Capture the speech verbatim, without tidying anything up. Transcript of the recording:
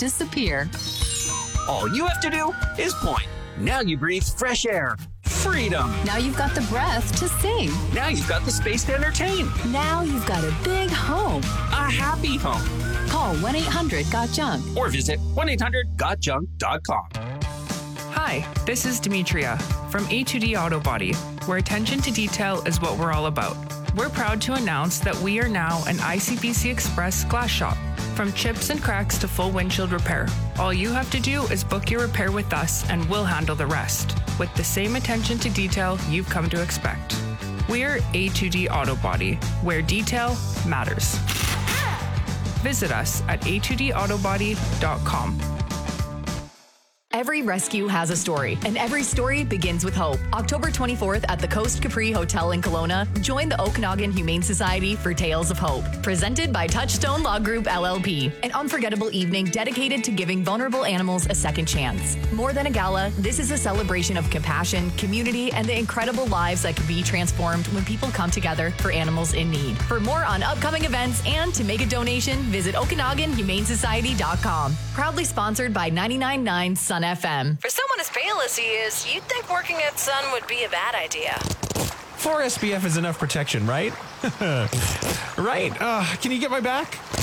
disappear. All you have to do is point. Now you breathe fresh air. Freedom. Now you've got the breath to sing. Now you've got the space to entertain. Now you've got a big home. A happy home. Call one eight hundred got junk. Or visit one eight hundred got junk dot com. Hi, this is Demetria from A two D Auto Body, where attention to detail is what we're all about. We're proud to announce that we are now an I C B C Express glass shop. From chips and cracks to full windshield repair, all you have to do is book your repair with us and we'll handle the rest, with the same attention to detail you've come to expect. We're A two D Auto Body, where detail matters. Visit us at a two d auto body dot com. Every rescue has a story, and every story begins with hope. October twenty-fourth at the Coast Capri Hotel in Kelowna, join the Okanagan Humane Society for Tales of Hope. Presented by Touchstone Law Group L L P, an unforgettable evening dedicated to giving vulnerable animals a second chance. More than a gala, this is a celebration of compassion, community, and the incredible lives that can be transformed when people come together for animals in need. For more on upcoming events and to make a donation, visit okanagan humane society dot com. Proudly sponsored by ninety-nine point nine Sun F M. For someone as pale as he is, you'd think working at Sun would be a bad idea. four S P F is enough protection, right? Right? Uh, can you get my back?